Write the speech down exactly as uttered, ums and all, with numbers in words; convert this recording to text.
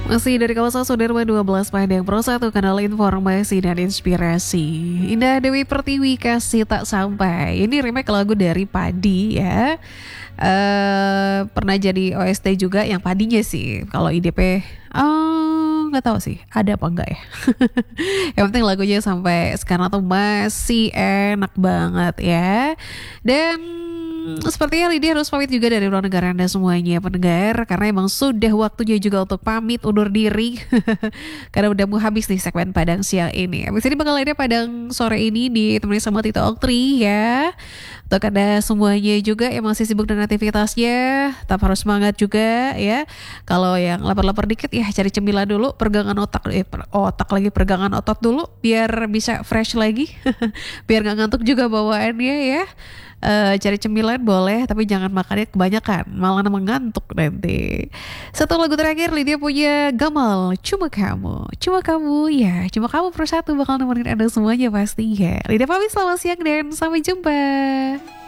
Masih dari kawasan Sudirman dua belas Padang Pro satu, kanal informasi dan inspirasi. Indah Dewi Pertiwi, Kasih Tak Sampai. Ini remake lagu dari Padi ya. Eh pernah jadi O S T juga yang Padinya sih. Kalau I D P oh, nggak tahu sih ada apa enggak ya. Yang penting lagunya sampai sekarang tuh masih enak banget ya. Dan sepertinya Lydia harus pamit juga dari luar negara Anda semuanya pendengar, karena emang sudah waktunya juga untuk pamit undur diri. Karena udah mau habis nih segmen Padang siang ini. Habis ini bakal ada Padang sore ini ditemani sama Tito Oktri ya. Untuk Anda semuanya juga yang masih sibuk dengan aktivitasnya, tetap harus semangat juga ya. Kalau yang lapar-lapar dikit ya cari cemilan dulu, pergangan otak eh per, otak lagi pergangan otot dulu biar bisa fresh lagi. Biar nggak ngantuk juga bawaannya ya. Uh, cari cemilan boleh, tapi jangan makannya kebanyakan, malah mengantuk nanti. Satu lagu terakhir Lydia punya Gamal, Cuma Kamu. Cuma kamu ya, cuma kamu persatu bakal nemenin Anda semuanya pasti ya. Lydia pamit, selamat siang dan sampai jumpa.